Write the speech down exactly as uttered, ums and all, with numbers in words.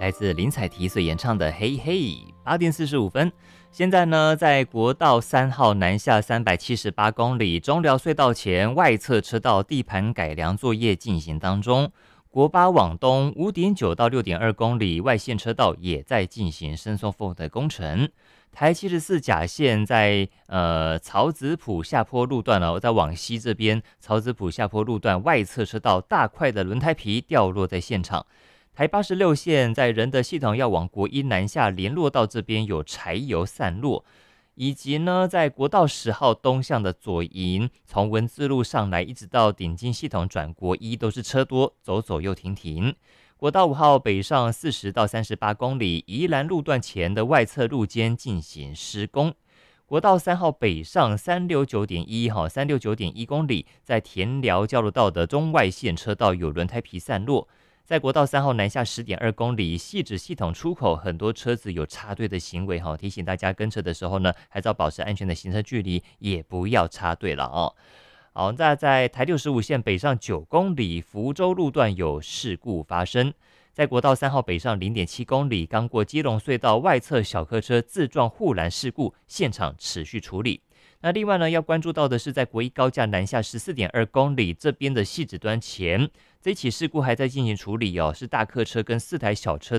来自林采缇所演唱的《嘿嘿》。八点四十五分，现在呢，在国道三号南下三百七十八公里中寮隧道前外侧车道地盘改良作业进行当中。国八往东五点九到六点二公里外线车道也在进行伸缩缝的工程。台七十四甲线在呃曹子埔下坡路段哦，在往西这边曹子埔下坡路段外侧车道大块的轮胎皮掉落在现场。台八十六线在仁德系统要往国一南下联络道这边有柴油散落。以及呢，在国道十号东向的左营，从文字路上来，一直到顶金系统转国一，都是车多，走走又停停。国道五号北上四十到三十八公里，宜兰路段前的外侧路肩进行施工。国道三号北上三六九点一哈，三六九点一公里，在田寮交流道的中外线车道有轮胎皮散落。在国道三号南下十点二公里，汐止系统出口很多车子有插队的行为哈，提醒大家跟车的时候呢，还是要保持安全的行车距离，也不要插队了哦。好，那在台六十五线北上九公里，福州路段有事故发生。在国道三号北上零点七公里，刚过基隆隧道外侧小客车自撞护栏事故，现场持续处理。那另外呢，要关注到的是，在国一高架南下十四点二公里这边的汐止端前，这起事故还在进行处理哦，是大客车跟四台小车